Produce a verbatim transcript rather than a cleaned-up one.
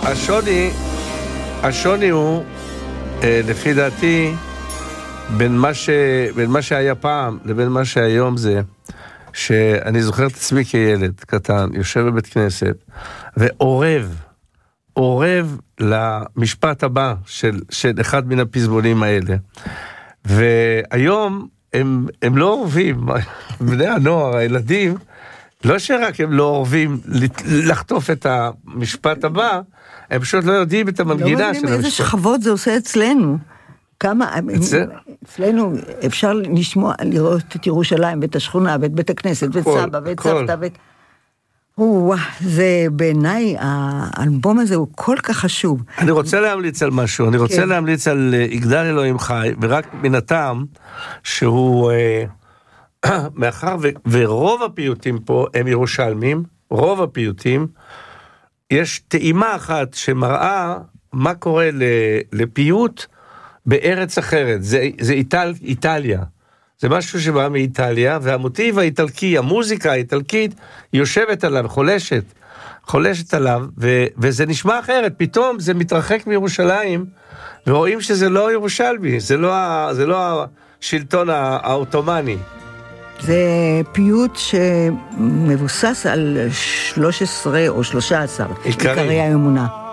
השוני, השוני הוא, לפי דעתי, בין מה, ש, בין מה שהיה פעם לבין מה שהיום זה, שאני זוכר את עצמי כילד קטן, יושב בבית כנסת, ועורב, עורב למשפט הבא של, של אחד מן הפזמונים האלה. והיום הם, הם לא עורבים, בני הנוער, הילדים, לא שרק הם לא אוהבים לחטוף את המשפט הבא, הם פשוט לא יודעים את המנגינה של המשפט. לא יודעים איזה שכבות זה עושה אצלנו. כמה, אצלנו אפשר לשמוע, לראות את ירושלים, ואת השכונה, ואת בית הכנסת, ואת סבא, ואת סבתא, ואת... זה בעיניי, האלבום הזה הוא כל כך חשוב. אני רוצה להמליץ על משהו, אני רוצה להמליץ על יגדל אלוהים חי, ורק מן הטעם שהוא... מאחר ו- ורוב הפיוטים פה הם ירושלמים, רוב הפיוטים, יש טעימה אחת שמראה מה קורה לפיוט בארץ אחרת, זה, זה איטל, איטליה, זה משהו שבא מאיטליה, והמוטיב האיטלקי, המוזיקה האיטלקית, יושבת עליו, חולשת, חולשת עליו, ו- וזה נשמע אחרת, פתאום זה מתרחק מירושלים, ורואים שזה לא ירושלמי, זה לא, ה- זה לא השלטון האוטומני. זה פיוט שמבוסס על שלוש עשרה או שלושה עשר עיקרי האמונה.